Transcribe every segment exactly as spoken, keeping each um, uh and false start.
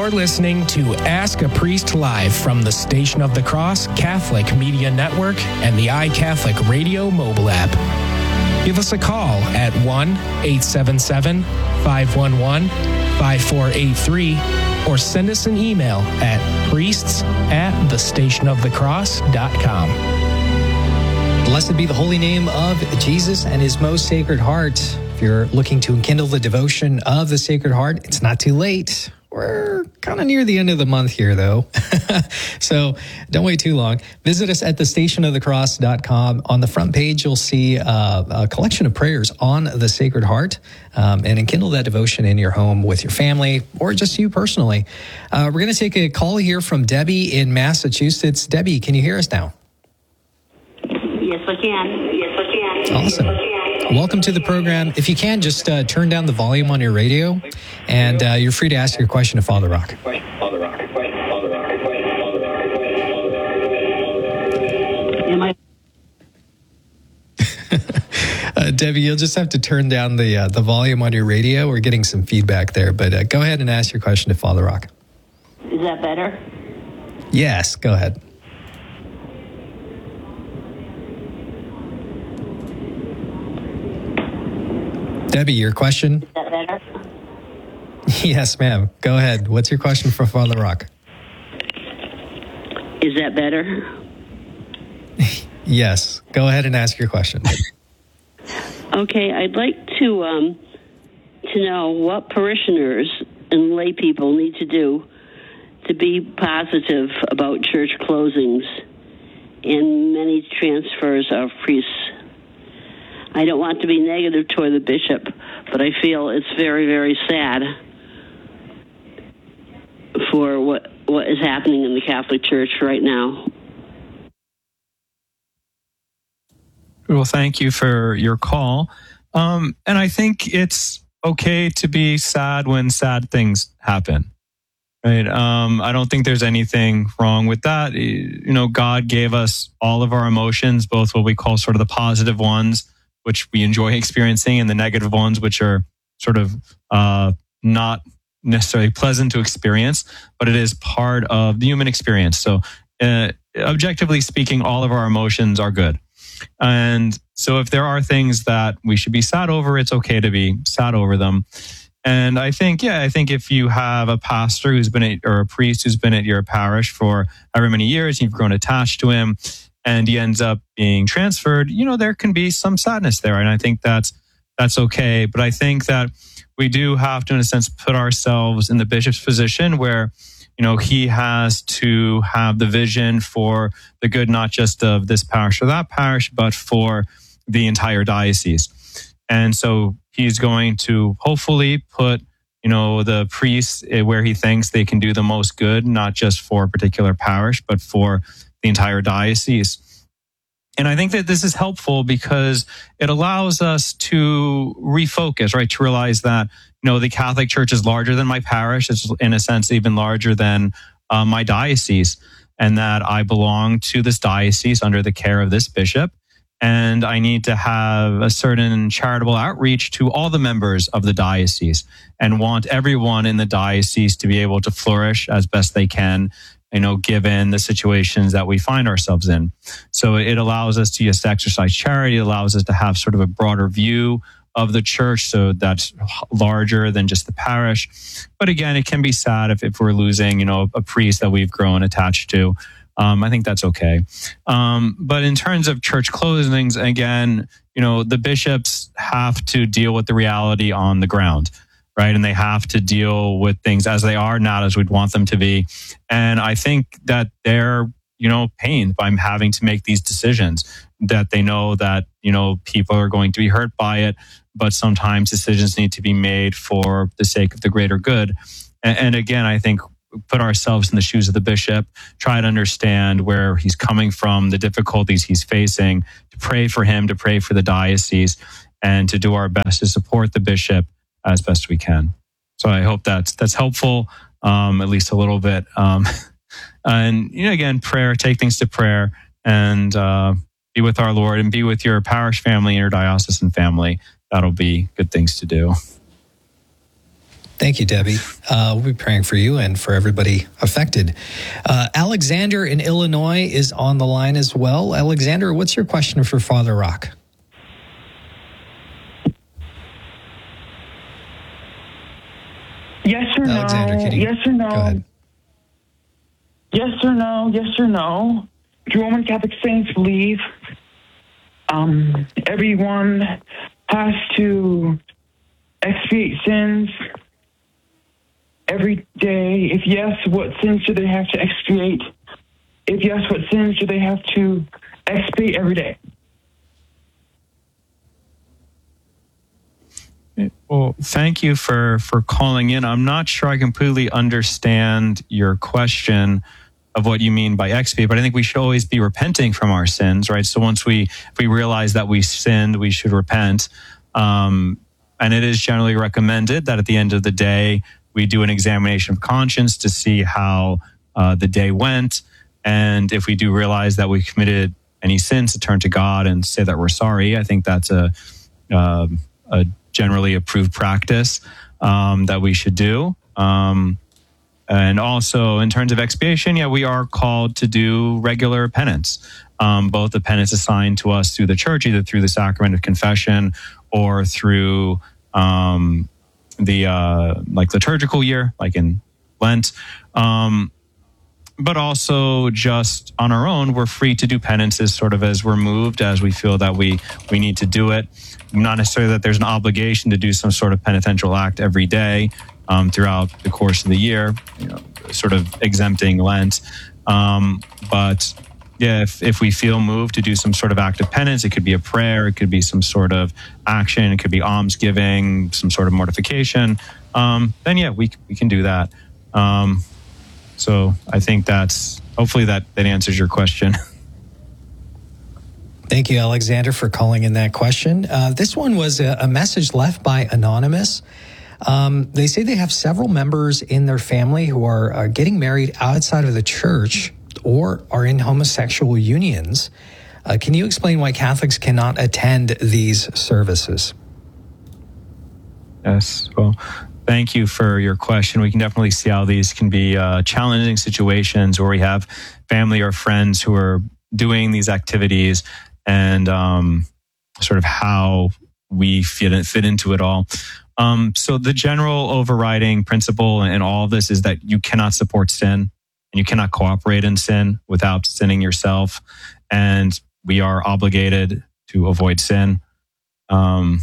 You're listening to Ask a Priest Live from the Station of the Cross Catholic Media Network and the iCatholic Radio mobile app. Give us a call at one eight seven seven, five one one, five four eight three or send us an email at priests at the station of the cross dot com. Blessed be the holy name of Jesus and his most sacred heart. If you're looking to enkindle the devotion of the Sacred Heart, it's not too late. We're kind of near the end of the month here, though. So don't wait too long. Visit us at the station of the cross dot com. On the front page, you'll see uh, a collection of prayers on the Sacred Heart, um, and enkindle that devotion in your home with your family or just you personally. Uh, we're going to take a call here from Debbie in Massachusetts. Debbie, can you hear us now? Yes, I can. Yes, I can. Awesome. Welcome to the program. If you can, just uh, turn down the volume on your radio, and uh, you're free to ask your question to Father Rock. Am I? uh, Debbie, you'll just have to turn down the uh, the volume on your radio. We're getting some feedback there, but uh, go ahead and ask your question to Father Rock. Is that better? Yes, go ahead. Debbie, your question? Is that better? Yes, ma'am. Go ahead. What's your question for Father Rock? Is that better? Yes. Go ahead and ask your question. Okay, I'd like to um, to know what parishioners and lay people need to do to be positive about church closings and many transfers of priests. I don't want to be negative toward the bishop, but I feel it's very, very sad for what what is happening in the Catholic Church right now. Well, thank you for your call. Um, and I think it's okay to be sad when sad things happen. Right. Um, I don't think there's anything wrong with that. You know, God gave us all of our emotions, both what we call sort of the positive ones, which we enjoy experiencing, and the negative ones, which are sort of uh, not necessarily pleasant to experience, but it is part of the human experience. So uh, objectively speaking, all of our emotions are good. And so if there are things that we should be sad over, it's okay to be sad over them. And I think, yeah, I think if you have a pastor who's been at, or a priest who's been at your parish for however many years, you've grown attached to him, and he ends up being transferred, you know, there can be some sadness there. And I think that's, that's okay. But I think that we do have to, in a sense, put ourselves in the bishop's position where, you know, he has to have the vision for the good, not just of this parish or that parish, but for the entire diocese. And so he's going to hopefully put, you know, the priests where he thinks they can do the most good, not just for a particular parish, but for the entire diocese. And I think that this is helpful because it allows us to refocus, right? To realize that, you know, the Catholic Church is larger than my parish. It's in a sense even larger than uh, my diocese, and that I belong to this diocese under the care of this bishop. And I need to have a certain charitable outreach to all the members of the diocese and want everyone in the diocese to be able to flourish as best they can, you know, given the situations that we find ourselves in. So it allows us to just exercise charity. It allows us to have sort of a broader view of the church, so that's larger than just the parish. But again, it can be sad if, if we're losing, you know, a priest that we've grown attached to. Um, I think that's okay. Um, but in terms of church closings, again, you know, the bishops have to deal with the reality on the ground, right? And they have to deal with things as they are, not as we'd want them to be. And I think that they're, you know, pained by having to make these decisions, that they know that, you know, people are going to be hurt by it, but sometimes decisions need to be made for the sake of the greater good. And, and again, I think put ourselves in the shoes of the bishop, try to understand where he's coming from, the difficulties he's facing, to pray for him, to pray for the diocese, and to do our best to support the bishop as best we can. So I hope that's that's helpful, um, at least a little bit. Um, and you know, again, prayer, take things to prayer, and uh, be with our Lord, and be with your parish family and your diocesan family. That'll be good things to do. Thank you, Debbie. Uh, we'll be praying for you and for everybody affected. Uh, Alexander in Illinois is on the line as well. Alexander, what's your question for Father Rock? Yes or no? Alexander, can you- Yes or no? Go ahead. Yes or no? Yes or no? Do Roman Catholic saints believe um, everyone has to expiate sins every day? If yes, what sins do they have to expiate? If yes, what sins do they have to expiate every day? Well, thank you for, for calling in. I'm not sure I completely understand your question of what you mean by expiate, but I think we should always be repenting from our sins, right? So once we, if we realize that we sinned, we should repent. Um, and it is generally recommended that at the end of the day, we do an examination of conscience to see how uh, the day went. And if we do realize that we committed any sins, to turn to God and say that we're sorry. I think that's a, uh, a generally approved practice um, that we should do. Um, and also in terms of expiation, yeah, we are called to do regular penance, um, both the penance assigned to us through the church, either through the sacrament of confession or through um, the uh, like liturgical year, like in Lent. Um, but also just on our own, we're free to do penances sort of as we're moved, as we feel that we, we need to do it. Not necessarily that there's an obligation to do some sort of penitential act every day um, throughout the course of the year, you know, sort of exempting Lent. Um, but yeah, if, if we feel moved to do some sort of act of penance, it could be a prayer, it could be some sort of action, it could be almsgiving, some sort of mortification, um, then yeah, we, we can do that. Um, so I think that's, hopefully that, that answers your question. Thank you, Alexander, for calling in that question. Uh, this one was a, a message left by Anonymous. Um, they say they have several members in their family who are, are getting married outside of the church or are in homosexual unions. Uh, can you explain why Catholics cannot attend these services? Yes, well, thank you for your question. We can definitely see how these can be uh, challenging situations where we have family or friends who are doing these activities and um, sort of how we fit, fit into it all. Um, so the general overriding principle in all of this is that you cannot support sin and you cannot cooperate in sin without sinning yourself. And we are obligated to avoid sin. Um,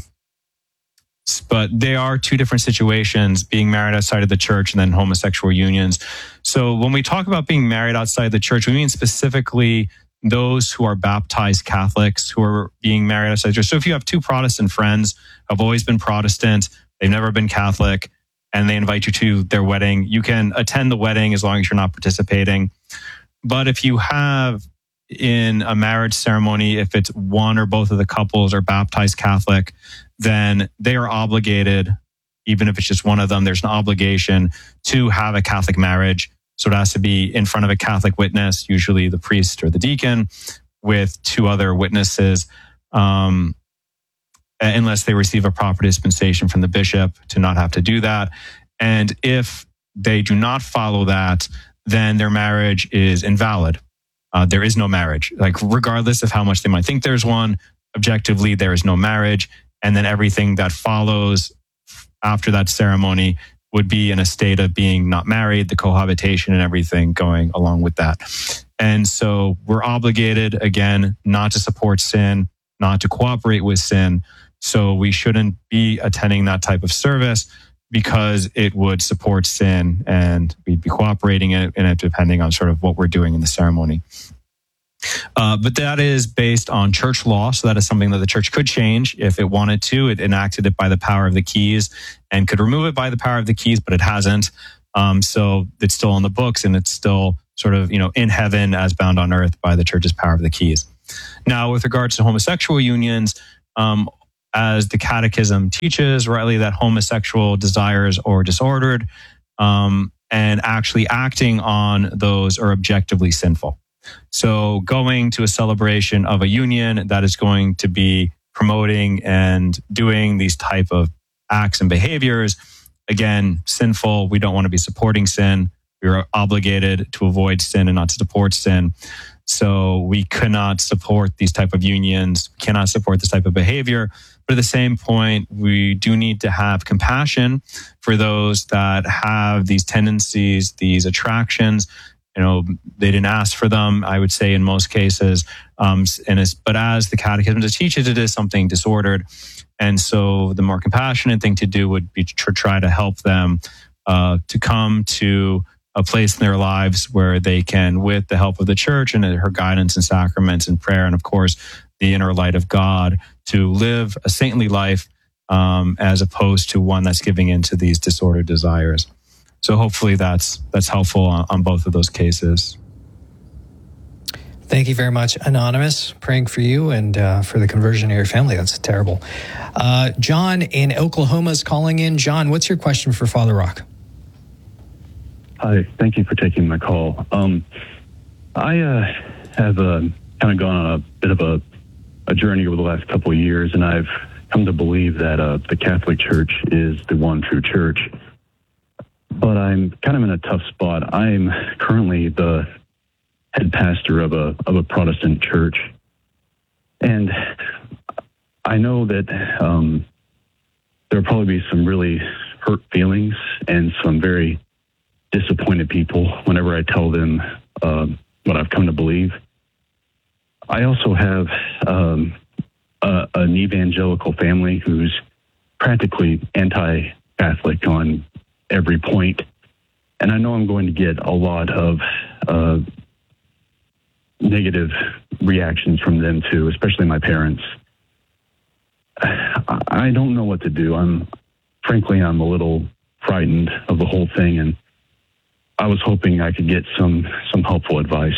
but they are two different situations, being married outside of the church and then homosexual unions. So when we talk about being married outside the church, we mean specifically those who are baptized Catholics who are being married outside the church. So if you have two Protestant friends who have always been Protestant, they've never been Catholic, and they invite you to their wedding, you can attend the wedding as long as you're not participating. But if you have in a marriage ceremony, if it's one or both of the couples are baptized Catholic, then they are obligated, even if it's just one of them, there's an obligation to have a Catholic marriage. So it has to be in front of a Catholic witness, usually the priest or the deacon, with two other witnesses, um, unless they receive a proper dispensation from the bishop to not have to do that. And if they do not follow that, then their marriage is invalid. Uh, there is no marriage. Like, regardless of how much they might think there's one, objectively, there is no marriage. And then everything that follows after that ceremony would be in a state of being not married, the cohabitation and everything going along with that. And so we're obligated, again, not to support sin, not to cooperate with sin. So we shouldn't be attending that type of service because it would support sin and we'd be cooperating in it, in it depending on sort of what we're doing in the ceremony. Uh, but that is based on church law. So that is something that the church could change if it wanted to. It enacted it by the power of the keys and could remove it by the power of the keys, but it hasn't. Um, so it's still on the books and it's still sort of, you know, in heaven as bound on earth by the church's power of the keys. Now, with regards to homosexual unions, um, as the Catechism teaches, rightly, that homosexual desires are disordered, um, and actually acting on those are objectively sinful. So going to a celebration of a union that is going to be promoting and doing these type of acts and behaviors again, sinful. We don't want to be supporting sin. We are obligated to avoid sin and not to support sin. So we cannot support these type of unions, cannot support this type of behavior. But at the same point, we do need to have compassion for those that have these tendencies, these attractions. You know, they didn't ask for them, I would say in most cases. Um, and it's, but as the Catechism teaches, it is something disordered. And so the more compassionate thing to do would be to try to help them uh, to come to a place in their lives where they can, with the help of the church and her guidance and sacraments and prayer, and of course, the inner light of God, to live a saintly life um, as opposed to one that's giving into these disordered desires. So hopefully that's that's helpful on, on both of those cases. Thank you very much, Anonymous. Praying for you and uh, for the conversion of your family. That's terrible. Uh, John in Oklahoma is calling in. John, what's your question for Father Rock? Hi, thank you for taking my call. Um, I uh, have uh, kind of gone on a bit of a, a journey over the last couple of years, and I've come to believe that uh, the Catholic Church is the one true church. But I'm kind of in a tough spot. I'm currently the head pastor of a of a Protestant church, and I know that um, there'll probably be some really hurt feelings and some very disappointed people whenever I tell them uh, what I've come to believe. I also have um, a, an evangelical family who's practically anti-Catholic on every point. And I know I'm going to get a lot of uh, negative reactions from them too, especially my parents. I don't know what to do. I'm, frankly, I'm a little frightened of the whole thing, and I was hoping I could get some, some helpful advice.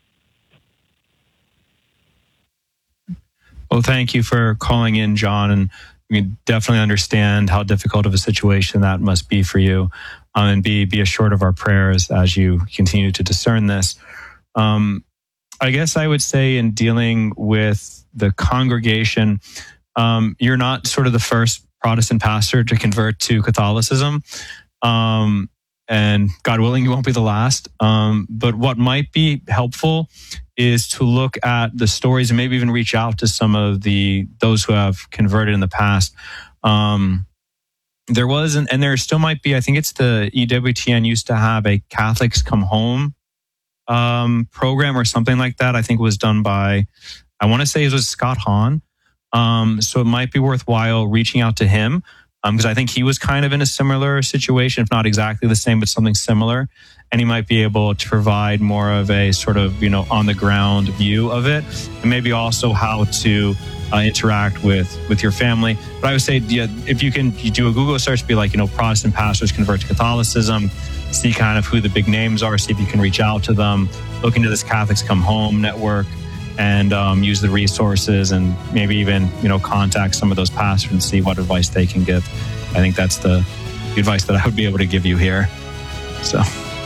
Well, thank you for calling in, John, and we definitely understand how difficult of a situation that must be for you, um, and be be assured of our prayers as you continue to discern this. Um, I guess I would say in dealing with the congregation, um, you're not sort of the first Protestant pastor to convert to Catholicism, um, and God willing, you won't be the last. Um, but what might be helpful is to look at the stories and maybe even reach out to some of the those who have converted in the past. Um, there was, and, and there still might be, I think it's the E W T N used to have a Catholics Come Home um, program or something like that. I think it was done by, I want to say it was Scott Hahn. Um, so it might be worthwhile reaching out to him because um, I think he was kind of in a similar situation, if not exactly the same, but something similar. And he might be able to provide more of a sort of, you know, on the ground view of it, and maybe also how to uh, interact with, with your family. But I would say, yeah, if you can you do a Google search, be like, you know, Protestant pastors convert to Catholicism, see kind of who the big names are, see if you can reach out to them, look into this Catholics Come Home network, and um, use the resources, and maybe even, you know, contact some of those pastors and see what advice they can give. I think that's the, the advice that I would be able to give you here. So.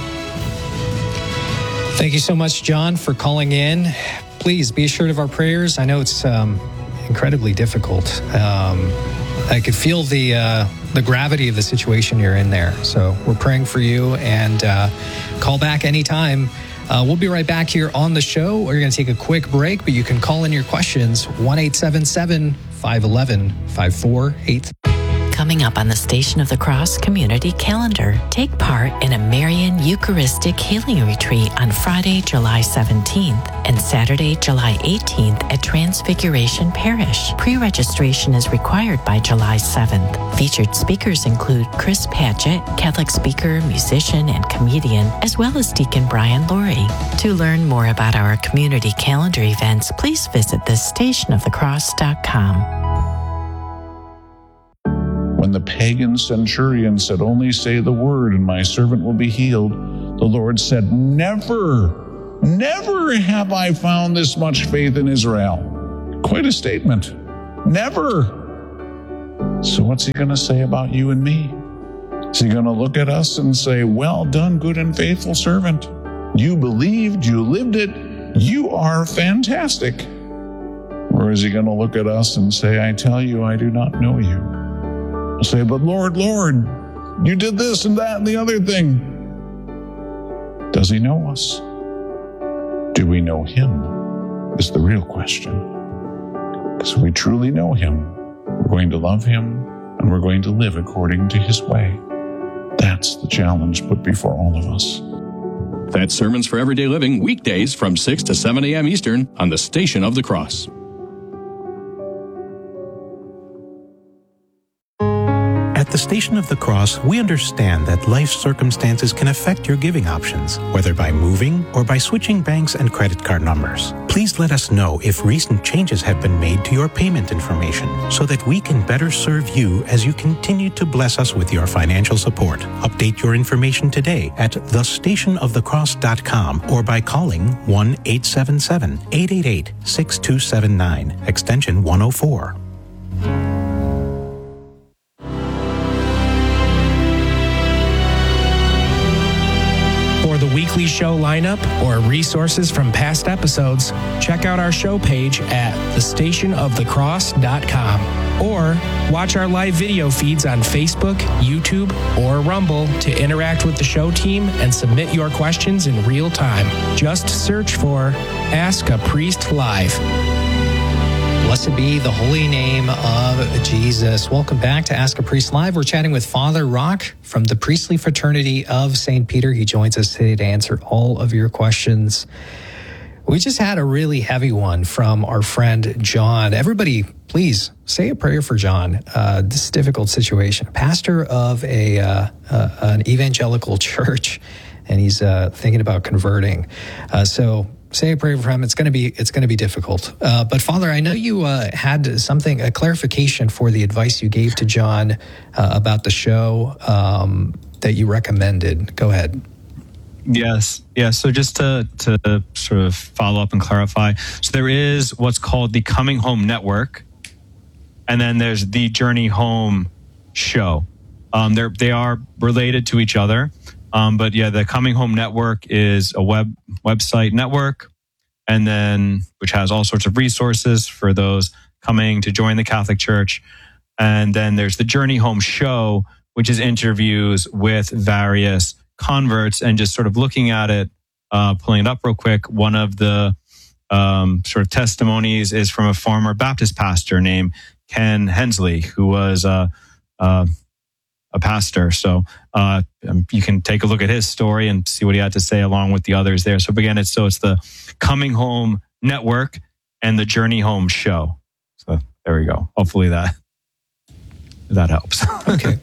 Thank you so much, John, for calling in. Please be assured of our prayers. I know it's um, incredibly difficult. Um, I could feel the uh, the gravity of the situation you're in there. So we're praying for you, and uh, call back anytime. Uh, we'll be right back here on the show. We're going to take a quick break, but you can call in your questions, one eight seven seven, five one one, five four eight three. Coming up on the Station of the Cross community calendar, take part in a Marian Eucharistic Healing Retreat on Friday, July seventeenth and Saturday, July eighteenth at Transfiguration Parish. Pre-registration is required by July seventh. Featured speakers include Chris Padgett, Catholic speaker, musician, and comedian, as well as Deacon Brian Laurie. To learn more about our community calendar events, please visit the station of the cross dot com. When the pagan centurion said, "Only say the word and my servant will be healed," the Lord said, "Never, never have I found this much faith in Israel." Quite a statement. Never. So what's he going to say about you and me? Is he going to look at us and say, "Well done, good and faithful servant. You believed, you lived it, you are fantastic"? Or is he going to look at us and say, "I tell you, I do not know you"? Say, "But Lord, Lord, You did this and that and the other thing. Does he know us? Do we know him? Is the real question. Because if we truly know him, we're going to love him and we're going to live according to his way. That's the challenge put before all of us. That's Sermons for Everyday Living, weekdays from six to seven a.m. Eastern on the Station of the Cross. At the Station of the Cross, we understand that life circumstances can affect your giving options, whether by moving or by switching banks and credit card numbers. Please let us know if recent changes have been made to your payment information so that we can better serve you as you continue to bless us with your financial support. Update your information today at the station of the cross dot com or by calling one eight seven seven, eight eight eight, six two seven nine, extension one oh four. For the weekly show lineup or resources from past episodes, check out our show page at the station of the cross dot com or watch our live video feeds on Facebook, YouTube, or Rumble to interact with the show team and submit your questions in real time. Just search for Ask a Priest Live. Blessed be the holy name of Jesus. Welcome back to Ask a Priest Live. We're chatting with Father Rock from the Priestly Fraternity of Saint Peter. He joins us today to answer all of your questions. We just had a really heavy one from our friend John. Everybody, please say a prayer for John. Uh, this difficult situation. Pastor of a uh, uh, an evangelical church, and he's uh, thinking about converting. Uh, so. Say a prayer for him. It's going to be it's going to be difficult. Uh, but Father, I know you uh, had something, a clarification for the advice you gave to John uh, about the show um, that you recommended. Go ahead. Yes, yes. So just to to sort of follow up and clarify, so there is what's called the Coming Home Network, and then there's the Journey Home show. Um, they're they are related to each other. Um, but yeah, the Coming Home Network is a web website network, and then which has all sorts of resources for those coming to join the Catholic Church. And then there's the Journey Home show, which is interviews with various converts, and just sort of looking at it, uh, pulling it up real quick. One of the um, sort of testimonies is from a former Baptist pastor named Ken Hensley, who was a uh, uh, a pastor. So uh, you can take a look at his story and see what he had to say along with the others there. So again, it's so it's the Coming Home Network and the Journey Home show. So there we go. Hopefully that that helps. Okay.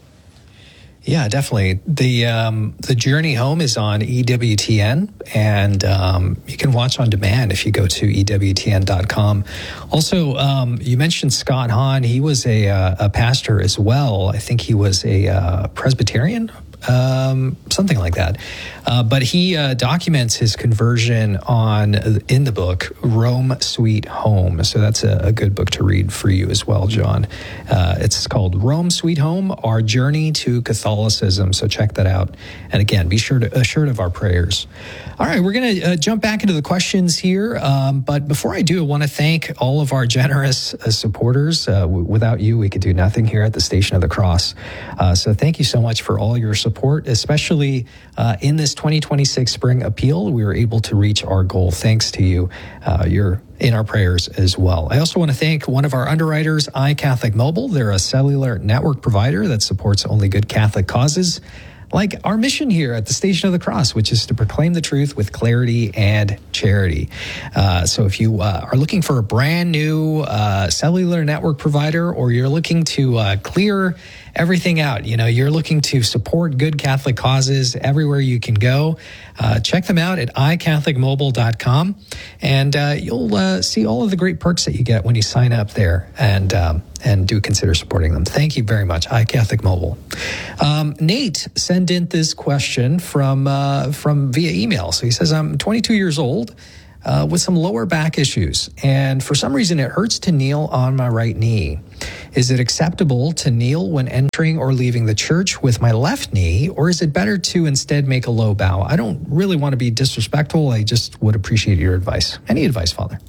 Yeah, definitely. The um, the Journey Home is on E W T N, and um, you can watch on demand if you go to E W T N dot com. Also, um, you mentioned Scott Hahn. He was a, uh, a pastor as well. I think he was a uh, Presbyterian, um, something like that. Uh, but he uh, documents his conversion on in the book Rome Sweet Home. So that's a, a good book to read for you as well, John. Uh, it's called Rome Sweet Home: Our Journey to Catholicism. So check that out. And again, be sure to assured of our prayers. All right, we're going to uh, jump back into the questions here. Um, but before I do, I want to thank all of our generous uh, supporters. Uh, w- without you, we could do nothing here at the Station of the Cross. Uh, so thank you so much for all your support, especially uh, in this twenty twenty-six spring appeal. We were able to reach our goal thanks to you. Uh, you're in our prayers as well. I also want to thank one of our underwriters, iCatholic Mobile. They're a cellular network provider that supports only good Catholic causes, like our mission here at the Station of the Cross, which is to proclaim the truth with clarity and charity. Uh, so if you uh, are looking for a brand new uh, cellular network provider, or you're looking to uh, clear everything out, you know, you're looking to support good Catholic causes everywhere you can go, uh, check them out at i catholic mobile dot com, and uh, you'll uh, see all of the great perks that you get when you sign up there, and um, and do consider supporting them. Thank you very much, iCatholic Mobile. Um, Nate sent in this question from uh, from via email. So he says, I'm twenty-two years old uh, with some lower back issues, and for some reason it hurts to kneel on my right knee. Is it acceptable to kneel when entering or leaving the church with my left knee, or is it better to instead make a low bow? I don't really want to be disrespectful. I just would appreciate your advice. Any advice, Father?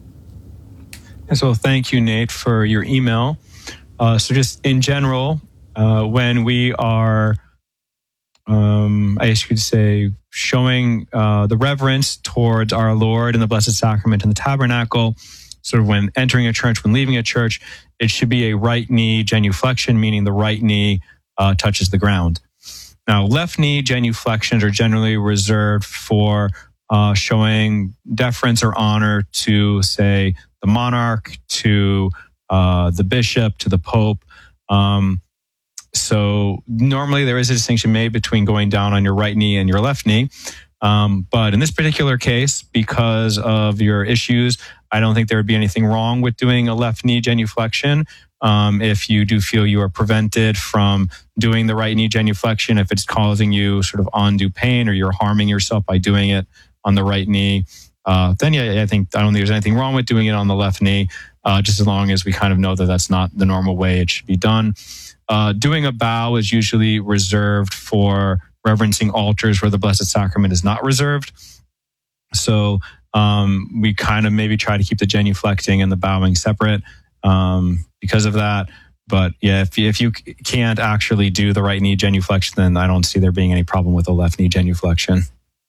So thank you, Nate, for your email. Uh, so just in general, uh, when we are, um, I guess you could say, showing uh, the reverence towards our Lord and the Blessed Sacrament in the tabernacle, sort of when entering a church, when leaving a church, it should be a right knee genuflection, meaning the right knee uh, touches the ground. Now, left knee genuflections are generally reserved for uh, showing deference or honor to, say, the monarch, to uh, the bishop, to the pope. Um, so normally there is a distinction made between going down on your right knee and your left knee. Um, but in this particular case, because of your issues, I don't think there would be anything wrong with doing a left knee genuflection. Um, if you do feel you are prevented from doing the right knee genuflection, if it's causing you sort of undue pain or you're harming yourself by doing it on the right knee, uh, then yeah, I think I don't think there's anything wrong with doing it on the left knee, uh, just as long as we kind of know that that's not the normal way it should be done. Uh, doing a bow is usually reserved for reverencing altars where the Blessed Sacrament is not reserved. So um, we kind of maybe try to keep the genuflecting and the bowing separate um, because of that. But yeah, if you, if you can't actually do the right knee genuflection, then I don't see there being any problem with the left knee genuflection.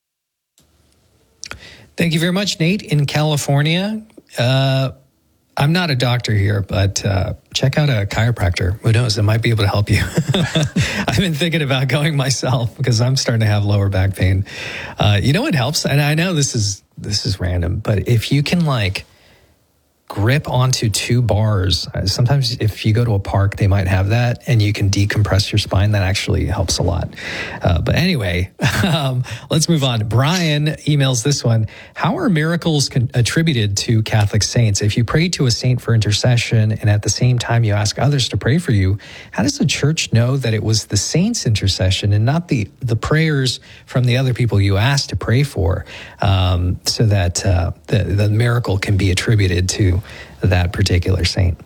Thank you very much, Nate, in California. Uh, I'm not a doctor here, but uh, check out a chiropractor. Who knows? It might be able to help you. I've been thinking about going myself because I'm starting to have lower back pain. Uh, you know what helps? And I know this is this is random, but if you can like grip onto two bars, sometimes if you go to a park, they might have that, and you can decompress your spine. That actually helps a lot. Uh, but anyway, um, let's move on. Brian emails this one. How are miracles con- attributed to Catholic saints? If you pray to a saint for intercession and at the same time you ask others to pray for you, how does the church know that it was the saint's intercession and not the, the prayers from the other people you asked to pray for, um, so that uh, the, the miracle can be attributed to that particular saint?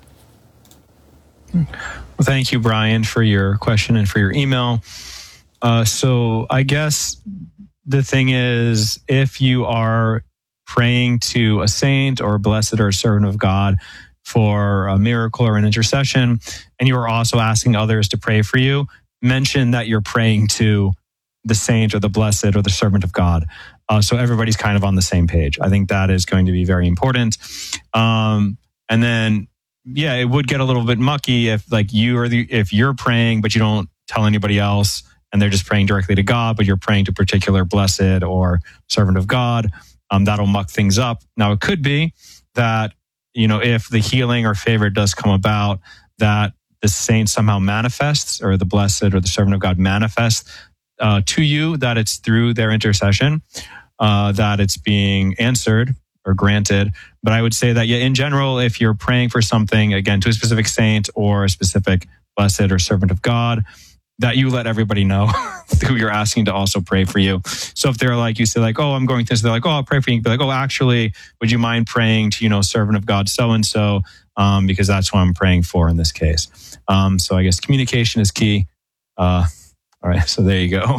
Well, thank you, Brian, for your question and for your email. Uh, so I guess the thing is, if you are praying to a saint or a blessed or a servant of God for a miracle or an intercession, and you are also asking others to pray for you, mention that you're praying to the saint or the blessed or the servant of God. Uh, so everybody's kind of on the same page. I think that is going to be very important. Um, and then, yeah, it would get a little bit mucky if like you are the, if you're praying, but you don't tell anybody else and they're just praying directly to God, but you're praying to a particular blessed or servant of God. Um, that'll muck things up. Now, it could be that, you know, if the healing or favor does come about, that the saint somehow manifests, or the blessed or the servant of God manifests uh, to you, that it's through their intercession, uh, that it's being answered or granted. But I would say that, yeah, in general, if you're praying for something, again, to a specific saint or a specific blessed or servant of God, that you let everybody know who you're asking to also pray for you. So if they're like, you say like, oh, I'm going through this, they're like, oh, I'll pray for you. Be like, oh, actually, would you mind praying to, you know, servant of God so-and-so, um, because that's what I'm praying for in this case. Um, so I guess communication is key. Uh, all right, so there you go.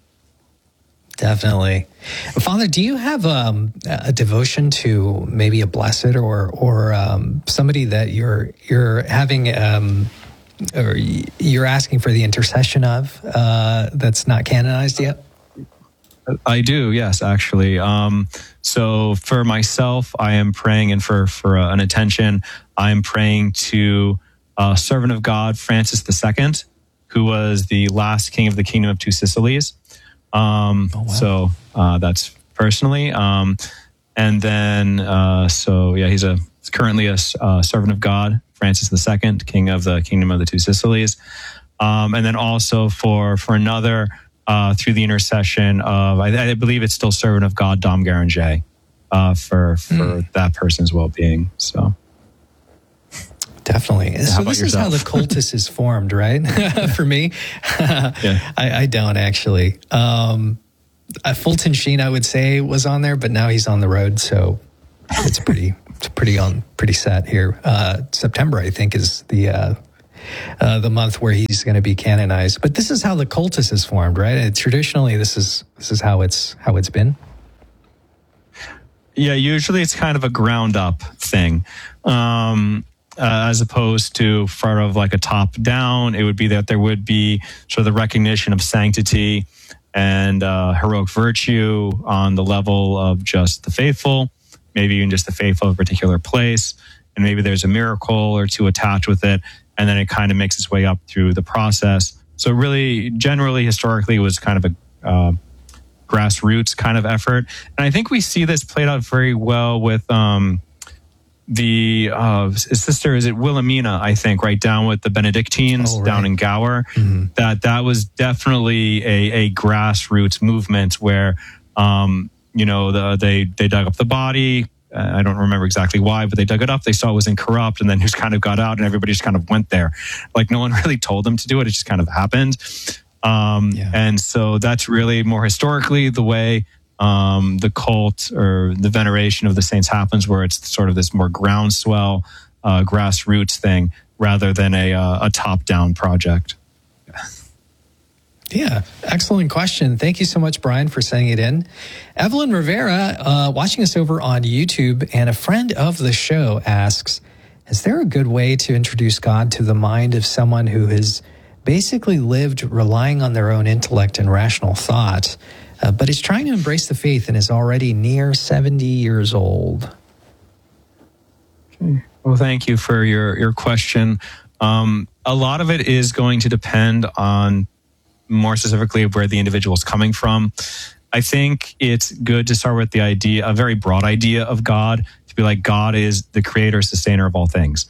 Definitely. Father, do you have um, a devotion to maybe a blessed or or um, somebody that you're you're having um, or you're asking for the intercession of uh, that's not canonized yet? I do, yes, actually. Um, so for myself, I am praying, and for for uh, an attention, I am praying to uh, servant of God Francis the Second, who was the last king of the Kingdom of Two Sicilies. Um, oh, wow. So uh, that's personally. Um, and then, uh, so yeah, he's a he's currently a uh, servant of God, Francis the Second, king of the Kingdom of the Two Sicilies. Um, and then also for for another, uh, through the intercession of, I, I believe it's still servant of God, Dom Garanger, uh, for for mm. that person's well-being. So. Definitely. How so this yourself? is how the cultus is formed, right? For me, yeah. I, I don't actually. Um, uh, Fulton Sheen, I would say, was on there, but now he's on the road, so it's pretty, it's pretty on, pretty set here. Uh, September, I think, is the uh, uh, the month where he's going to be canonized. But this is how the cultus is formed, right? And traditionally, this is this is how it's how it's been. Yeah, usually it's kind of a ground up thing. Um, uh, as opposed to sort of like a top down. It would be that there would be sort of the recognition of sanctity and uh, heroic virtue on the level of just the faithful, maybe even just the faithful of a particular place. And maybe there's a miracle or two attached with it. And then it kind of makes its way up through the process. So really, generally, historically, it was kind of a uh, grassroots kind of effort. And I think we see this played out very well with um, the uh, sister, is it Wilhelmina, I think, right down with the Benedictines oh, right. down in Gower. Mm-hmm. That that was definitely a, a grassroots movement where, um, you know, the, they, they dug up the body. Uh, I don't remember exactly why, but they dug it up. They saw it was incorrupt, and then just kind of got out, and everybody just kind of went there. Like no one really told them to do it. It just kind of happened. Um, yeah. And so that's really more historically the way um, the cult or the veneration of the saints happens, where it's sort of this more groundswell, uh, grassroots thing rather than a, uh, a top-down project. Yeah, excellent question. Thank you so much, Brian, for sending it in. Evelyn Rivera, uh, watching us over on YouTube, and a friend of the show asks, is there a good way to introduce God to the mind of someone who has basically lived relying on their own intellect and rational thought, uh, but is trying to embrace the faith and is already near seventy years old? Okay. Well, thank you for your, your question. Um, a lot of it is going to depend on more specifically where the individual is coming from. I think it's good to start with the idea, a very broad idea of God, to be like, God is the creator, sustainer of all things.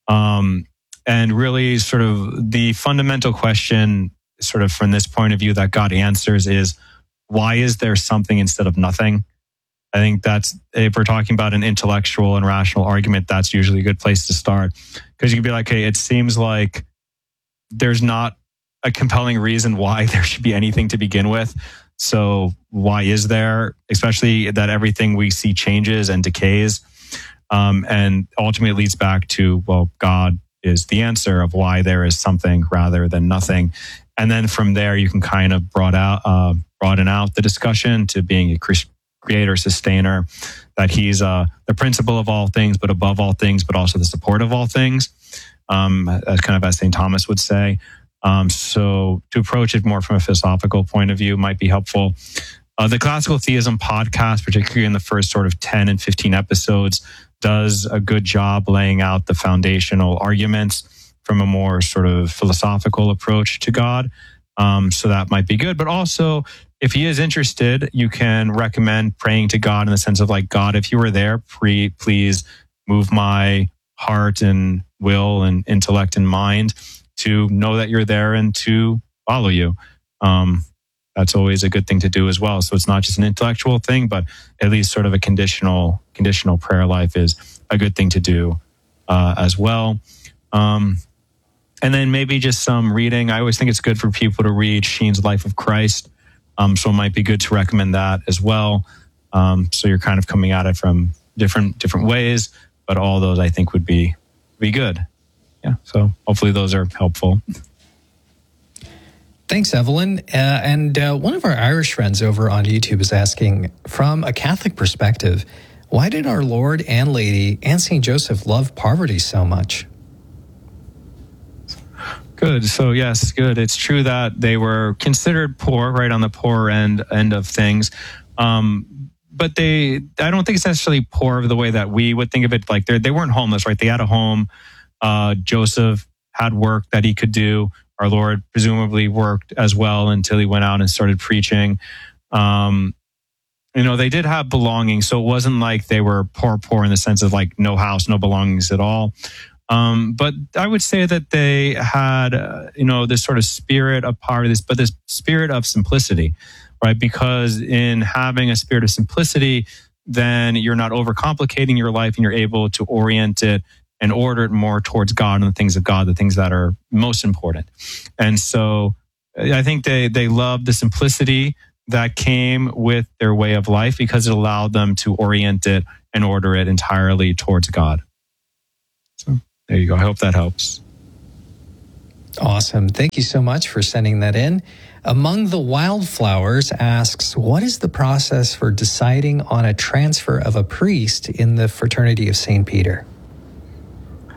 Um, and really sort of the fundamental question, sort of from this point of view that God answers is, why is there something instead of nothing? I think that's, if we're talking about an intellectual and rational argument, that's usually a good place to start. Because you can be like, hey, it seems like there's not a compelling reason why there should be anything to begin with. So why is there, especially that everything we see changes and decays? Um, and ultimately it leads back to, well, God is the answer of why there is something rather than nothing. And then from there, you can kind of broad out, uh, broaden out the discussion to being a creator, sustainer, that he's uh, the principle of all things, but above all things, but also the support of all things, um, as kind of as Saint Thomas would say. Um, so to approach it more from a philosophical point of view might be helpful. Uh, the Classical Theism podcast, particularly in the first sort of ten and fifteen episodes, does a good job laying out the foundational arguments from a more sort of philosophical approach to God. Um, so that might be good. But also, if he is interested, you can recommend praying to God in the sense of like, God, if you were there, pre- please move my heart and will and intellect and mind to know that you're there and to follow you. Um, that's always a good thing to do as well. So it's not just an intellectual thing, but at least sort of a conditional conditional prayer life is a good thing to do uh, as well. Um, and then maybe just some reading. I always think it's good for people to read Sheen's Life of Christ. Um, so it might be good to recommend that as well. Um, so you're kind of coming at it from different different ways, but all those I think would be be good. Yeah, so hopefully those are helpful. Thanks, Evelyn. Uh, and uh, one of our Irish friends over on YouTube is asking, from a Catholic perspective, why did our Lord and Lady and Saint Joseph love poverty so much? Good. So yes, good. It's true that they were considered poor, right on the poor end end of things. Um, but they, I don't think it's necessarily poor the way that we would think of it. Like they they weren't homeless, right? They had a home. Uh, Joseph had work that he could do. Our Lord presumably worked as well until he went out and started preaching. Um, you know, they did have belongings, so it wasn't like they were poor, poor in the sense of like no house, no belongings at all. Um, but I would say that they had, uh, you know, this sort of spirit of poverty, this, but this spirit of simplicity, right? Because in having a spirit of simplicity, then you're not overcomplicating your life and you're able to orient it and order it more towards God and the things of God, the things that are most important. And so I think they, they loved the simplicity that came with their way of life because it allowed them to orient it and order it entirely towards God. So there you go. I hope that helps. Awesome. Thank you so much for sending that in. Among the Wildflowers asks, what is the process for deciding on a transfer of a priest in the Fraternity of Saint Peter?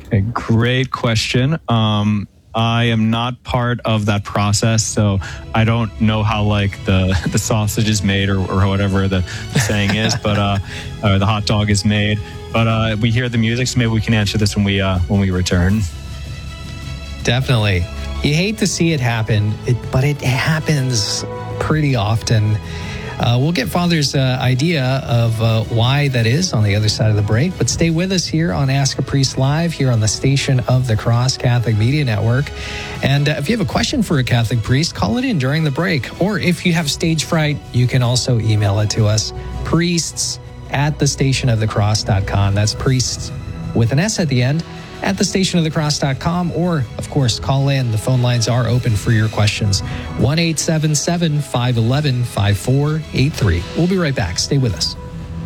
A great question. Um, I am not part of that process, so I don't know how like the, the sausage is made or, or whatever the, the saying is, but uh, or the hot dog is made. But uh, we hear the music, so maybe we can answer this when we uh, when we return. Definitely. You hate to see it happen, it, but it happens pretty often. Uh, we'll get Father's uh, idea of uh, why that is on the other side of the break, but stay with us here on Ask a Priest Live here on the Station of the Cross Catholic Media Network. And uh, if you have a question for a Catholic priest, call it in during the break. Or if you have stage fright, you can also email it to us, priests at the station of the cross dot com. That's priests with an S at the end, at the station of the cross dot com, or, of course, call in. The phone lines are open for your questions. one eight seven seven, five one one, five four eight three. We'll be right back. Stay with us.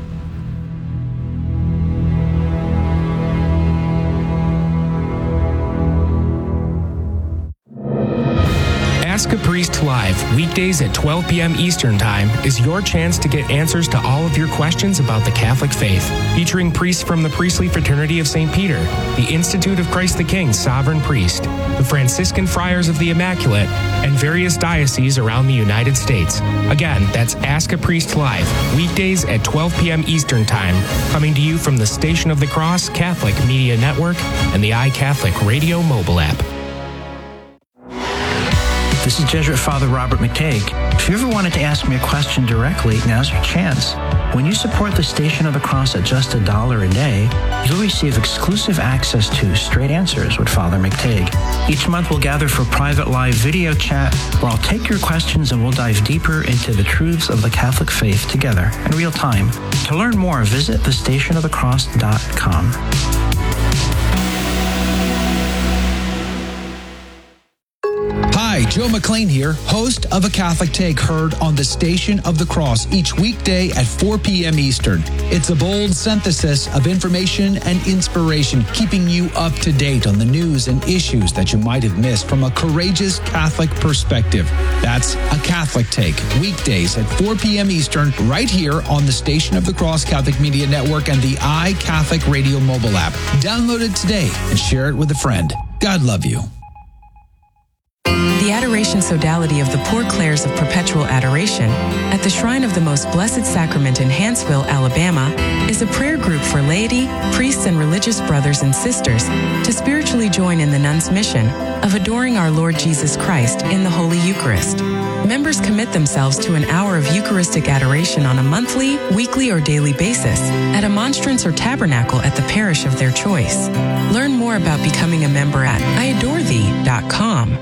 Ask a Priest Live, weekdays at twelve p.m. Eastern Time, is your chance to get answers to all of your questions about the Catholic faith. Featuring priests from the Priestly Fraternity of Saint Peter, the Institute of Christ the King Sovereign Priest, the Franciscan Friars of the Immaculate, and various dioceses around the United States. Again, that's Ask a Priest Live, weekdays at twelve p.m. Eastern Time, coming to you from the Station of the Cross Catholic Media Network and the iCatholic Radio mobile app. This is Jesuit Father Robert McTague. If you ever wanted to ask me a question directly, now's your chance. When you support the Station of the Cross at just a dollar a day, you'll receive exclusive access to Straight Answers with Father McTague. Each month we'll gather for private live video chat where I'll take your questions and we'll dive deeper into the truths of the Catholic faith together in real time. To learn more, visit the station of the cross dot com. Hi, Joe McLean here, host of A Catholic Take, heard on the Station of the Cross each weekday at four p.m. Eastern. It's a bold synthesis of information and inspiration, keeping you up to date on the news and issues that you might have missed from a courageous Catholic perspective. That's A Catholic Take, weekdays at four p.m. Eastern, right here on the Station of the Cross Catholic Media Network and the iCatholic Radio mobile app. Download it today and share it with a friend. God love you. The Adoration Sodality of the Poor Clares of Perpetual Adoration at the Shrine of the Most Blessed Sacrament in Hanceville, Alabama, is a prayer group for laity, priests, and religious brothers and sisters to spiritually join in the nuns' mission of adoring our Lord Jesus Christ in the Holy Eucharist. Members commit themselves to an hour of Eucharistic adoration on a monthly, weekly, or daily basis at a monstrance or tabernacle at the parish of their choice. Learn more about becoming a member at I adore thee dot com.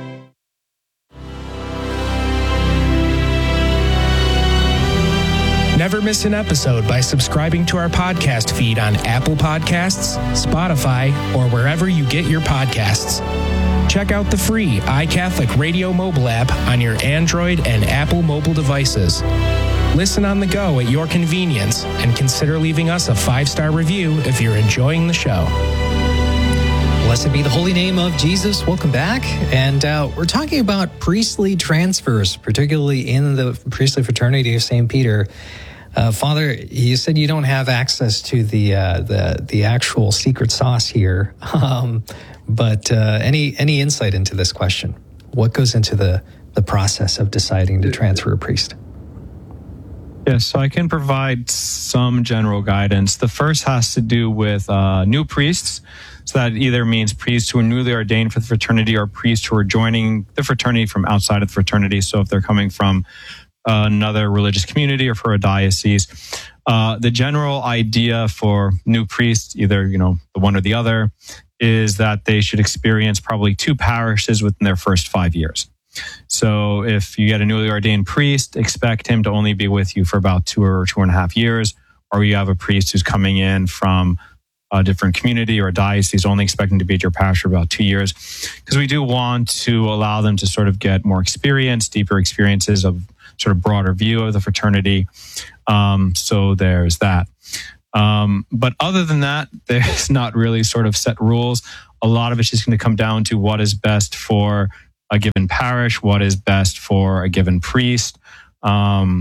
Never miss an episode by subscribing to our podcast feed on Apple Podcasts, Spotify, or wherever you get your podcasts. Check out the free iCatholic Radio mobile app on your Android and Apple mobile devices. Listen on the go at your convenience and consider leaving us a five-star review if you're enjoying the show. Blessed be the holy name of Jesus. Welcome back. And uh, we're talking about priestly transfers, particularly in the Priestly Fraternity of Saint Peter. Uh, Father, you said you don't have access to the uh, the the actual secret sauce here, um, but uh, any any insight into this question? What goes into the the process of deciding to transfer a priest? Yes, so I can provide some general guidance. The first has to do with uh, new priests. So that either means priests who are newly ordained for the fraternity or priests who are joining the fraternity from outside of the fraternity. So if they're coming from uh, another religious community or for a diocese, uh, the general idea for new priests, either, you know, the one or the other, is that they should experience probably two parishes within their first five years. So if you get a newly ordained priest, expect him to only be with you for about two or two and a half years, or you have a priest who's coming in from a different community or a diocese, only expecting to be at your parish for about two years. Because we do want to allow them to sort of get more experience, deeper experiences of sort of broader view of the fraternity. Um, so there's that. Um, but other than that, there's not really sort of set rules. A lot of it's just going to come down to what is best for a given parish, what is best for a given priest. Um,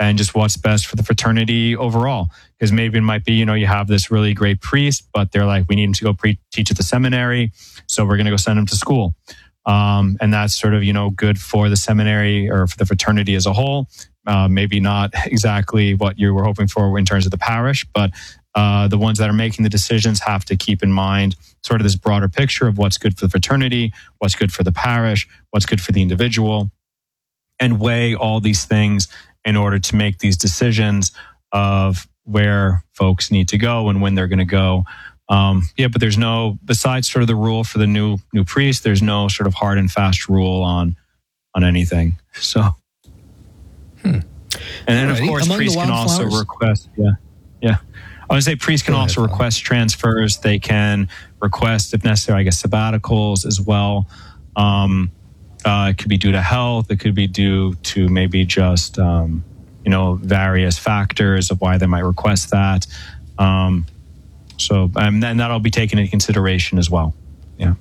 and just what's best for the fraternity overall. Because maybe it might be, you know, you have this really great priest, but they're like, we need him to go pre- teach at the seminary, so we're going to go send him to school. Um, and that's sort of, you know, good for the seminary or for the fraternity as a whole. Uh, maybe not exactly what you were hoping for in terms of the parish, but uh, the ones that are making the decisions have to keep in mind sort of this broader picture of what's good for the fraternity, what's good for the parish, what's good for the individual, and weigh all these things in order to make these decisions of where folks need to go and when they're going to go. Um, yeah, but there's no, besides sort of the rule for the new new priest, there's no sort of hard and fast rule on on anything. So, hmm. and then Alrighty. of course, Among priests the can also wildflowers? request. Yeah, yeah. I would say priests can Go ahead, also Paul. request transfers. They can request, if necessary, I guess, sabbaticals as well. Um, uh, it could be due to health. It could be due to maybe just um, you know various factors of why they might request that. Um, So, um, and that'll be taken into consideration as well. Yeah.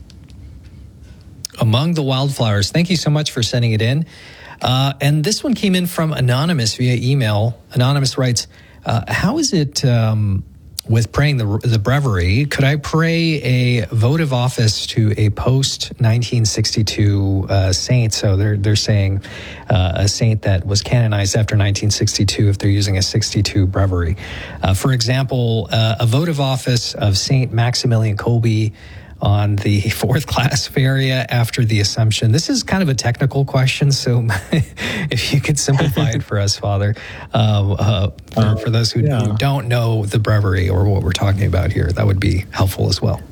Among the Wildflowers. Thank you so much for sending it in. Uh, and this one came in from Anonymous via email. Anonymous writes, uh, how is it um, with praying the, the breviary? Could I pray a votive office to a post nineteen sixty-two uh, saint? So they're, they're saying uh, a saint that was canonized after nineteen sixty-two if they're using a sixty-two breviary. Uh, for example, uh, a votive office of Saint Maximilian Kolbe on the fourth class area after the Assumption. This is kind of a technical question, so if you could simplify it for us, Father, uh, uh, for, for those who, yeah. who don't know the breviary or what we're talking about here, that would be helpful as well.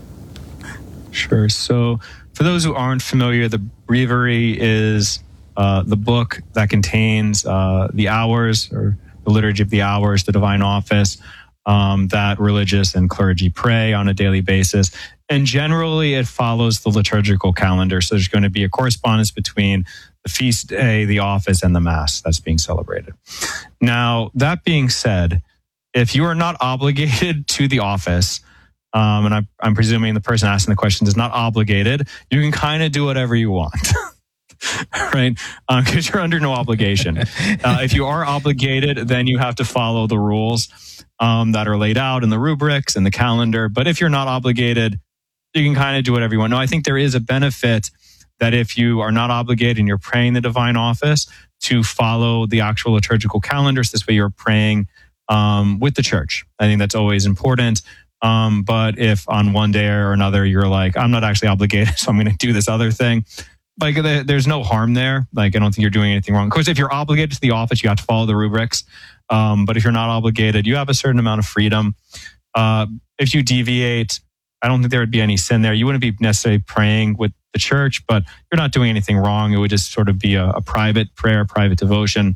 Sure. So for those who aren't familiar, the breviary is uh, the book that contains uh, the hours or the liturgy of the hours, the divine office, um, that religious and clergy pray on a daily basis. And generally, it follows the liturgical calendar. So there's going to be a correspondence between the feast day, the office, and the Mass that's being celebrated. Now, that being said, if you are not obligated to the office, um, and I, I'm presuming the person asking the question is not obligated, you can kind of do whatever you want. Right? Because um, you're under no obligation. Uh, if you are obligated, then you have to follow the rules um, that are laid out in the rubrics and the calendar. But if you're not obligated, you can kind of do whatever you want. No, I think there is a benefit that if you are not obligated and you're praying the divine office, to follow the actual liturgical calendars. This way you're praying um, with the church. I think that's always important. Um, but if on one day or another you're like, I'm not actually obligated, so I'm going to do this other thing, like there's no harm there. Like I don't think you're doing anything wrong. Of course, if you're obligated to the office, you have to follow the rubrics. Um, but if you're not obligated, you have a certain amount of freedom. Uh, if you deviate, I don't think there would be any sin there. You wouldn't be necessarily praying with the church, but you're not doing anything wrong. It would just sort of be a, a private prayer, private devotion.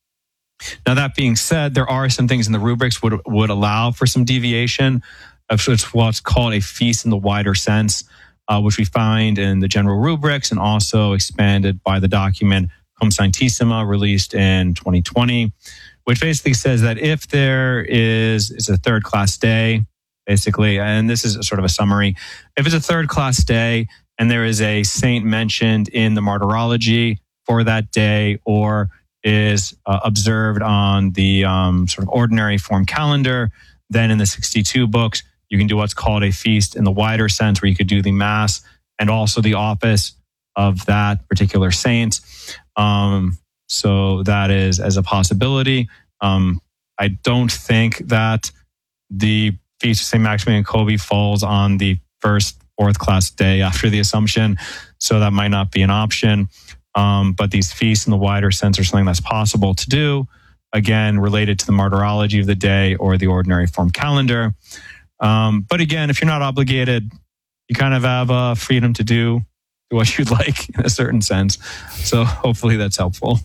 Now, that being said, there are some things in the rubrics would would allow for some deviation of what's called a feast in the wider sense, uh, which we find in the general rubrics and also expanded by the document Cum Sanctissima, released in twenty twenty, which basically says that if there is, is a third class day, basically, and this is a sort of a summary, if it's a third class day and there is a saint mentioned in the martyrology for that day or is uh, observed on the um, sort of ordinary form calendar, then in the sixty-two books, you can do what's called a feast in the wider sense, where you could do the Mass and also the office of that particular saint. Um, so that is as a possibility. Um, I don't think that the Feast of Saint Maximilian Kolbe falls on the first fourth class day after the Assumption, so that might not be an option. Um, but these feasts in the wider sense are something that's possible to do, again, related to the martyrology of the day or the ordinary form calendar. Um, but again, if you're not obligated, you kind of have uh, freedom to do what you'd like in a certain sense. So hopefully that's helpful.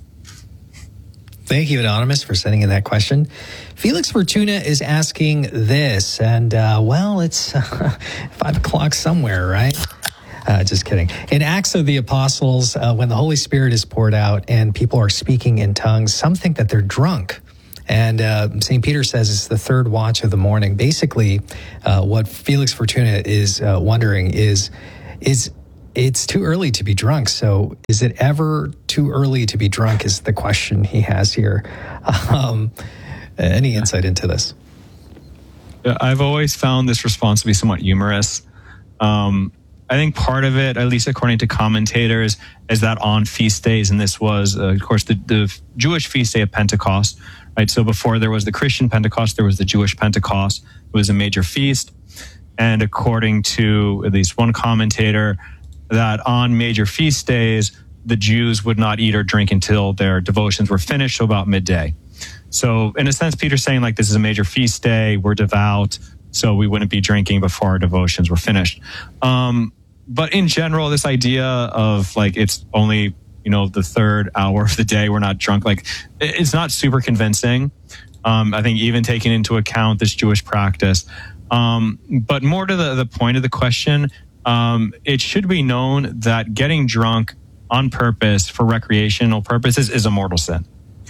Thank you, Anonymous, for sending in that question. Felix Fortuna is asking this, and uh, well, it's uh, five o'clock somewhere, right? Uh, just kidding. In Acts of the Apostles, uh, when the Holy Spirit is poured out and people are speaking in tongues, some think that they're drunk. And uh, Saint Peter says it's the third watch of the morning. Basically, uh, what Felix Fortuna is uh, wondering is, is it's too early to be drunk. So is it ever too early to be drunk is the question he has here. Um, any insight into this? I've always found this response to be somewhat humorous. Um, I think part of it, at least according to commentators, is that on feast days, and this was, uh, of course, the, the Jewish feast day of Pentecost, right? So before there was the Christian Pentecost, there was the Jewish Pentecost. It was a major feast. And according to at least one commentator, that on major feast days, the Jews would not eat or drink until their devotions were finished, so about midday. So in a sense, Peter's saying, like, this is a major feast day, we're devout, so we wouldn't be drinking before our devotions were finished. Um, but in general, this idea of, like, it's only, you know, the third hour of the day, we're not drunk, like, it's not super convincing. Um, I think even taking into account this Jewish practice. Um, but more to the, the point of the question, um, it should be known that getting drunk on purpose for recreational purposes is a mortal sin.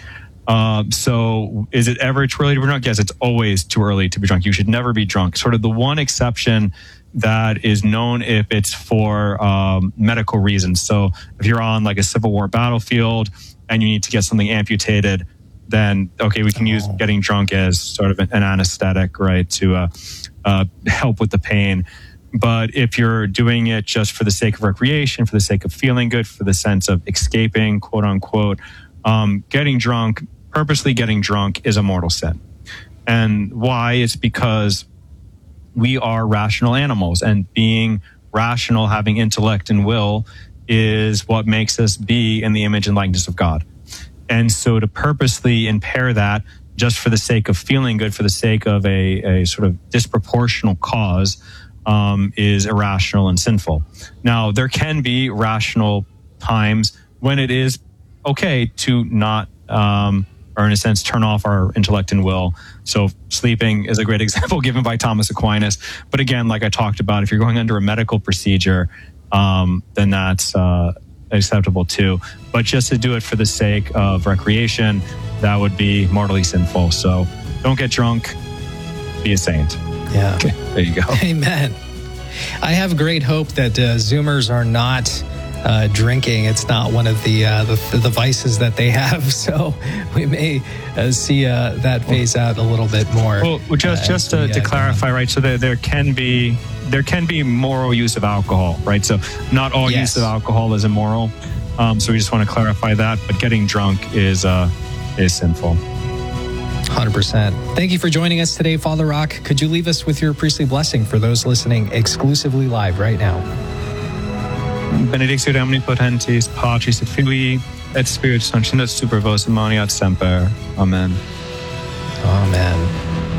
Uh, so is it ever too early to be drunk? Yes, it's always too early to be drunk. You should never be drunk. Sort of the one exception that is known if it's for um, medical reasons. So if you're on like a Civil War battlefield and you need to get something amputated, then, okay, we can use getting drunk as sort of an anesthetic, right, to uh, uh, help with the pain. But if you're doing it just for the sake of recreation, for the sake of feeling good, for the sense of escaping, quote unquote, um, getting drunk, purposely getting drunk is a mortal sin. And why? It's because we are rational animals, and being rational, having intellect and will, is what makes us be in the image and likeness of God. And so to purposely impair that just for the sake of feeling good, for the sake of a, a sort of disproportional cause, um, is irrational and sinful. Now, there can be rational times when it is okay to not, um, or in a sense, turn off our intellect and will. So sleeping is a great example given by Thomas Aquinas. But again, like I talked about, if you're going under a medical procedure, um, then that's uh, acceptable too. But just to do it for the sake of recreation, that would be mortally sinful. So don't get drunk, be a saint. Yeah. Okay, there you go. Amen. I have great hope that uh, Zoomers are not uh, drinking. It's not one of the, uh, the the vices that they have. So we may uh, see uh, that phase out a little bit more. Well, just uh, just to, we, uh, to clarify, right? So there there can be there can be moral use of alcohol, right? So not all Yes. use of alcohol is immoral. Um, so we just want to clarify that. But getting drunk is uh, is sinful. one hundred percent. Thank you for joining us today, Father Rock. Could you leave us with your priestly blessing for those listening exclusively live right now? Benedictio omnipotentis, Patris et Filii et Spiritus Sancti, et super vos moniat semper. Amen. Amen.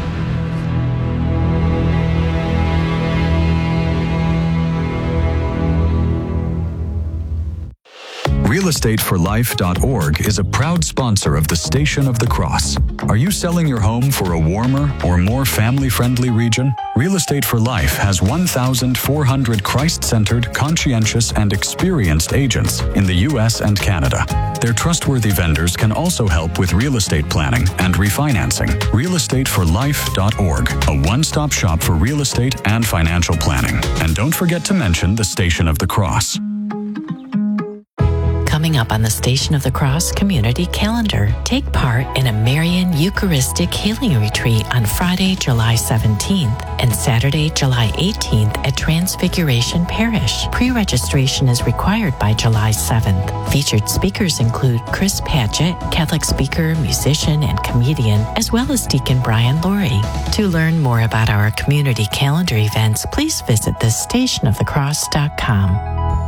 real estate for life dot org is a proud sponsor of the Station of the Cross. Are you selling your home for a warmer or more family-friendly region? Real Estate for Life has one thousand four hundred Christ-centered, conscientious, and experienced agents in the U S and Canada. Their trustworthy vendors can also help with real estate planning and refinancing. real estate for life dot org, a one-stop shop for real estate and financial planning. And don't forget to mention the Station of the Cross. Coming up on the Station of the Cross Community Calendar, take part in a Marian Eucharistic Healing Retreat on Friday, July seventeenth and Saturday, July eighteenth at Transfiguration Parish. Pre-registration is required by July seventh. Featured speakers include Chris Padgett, Catholic speaker, musician, and comedian, as well as Deacon Brian Laurie. To learn more about our community calendar events, please visit the station of the cross dot com.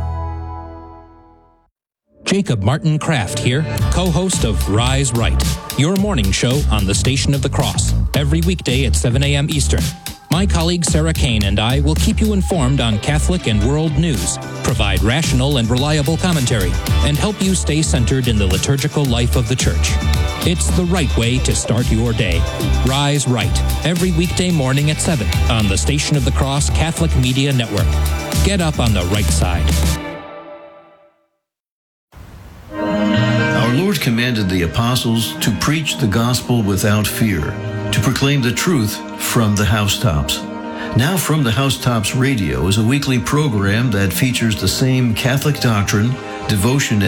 Jacob Martin Kraft here, co-host of Rise Right, your morning show on the Station of the Cross, every weekday at seven a.m. Eastern. My colleague Sarah Kane and I will keep you informed on Catholic and world news, provide rational and reliable commentary, and help you stay centered in the liturgical life of the Church. It's the right way to start your day. Rise Right, every weekday morning at seven on the Station of the Cross Catholic Media Network. Get up on the right side. Our Lord commanded the apostles to preach the gospel without fear, to proclaim the truth from the housetops. Now From the Housetops Radio is a weekly program that features the same Catholic doctrine, devotion,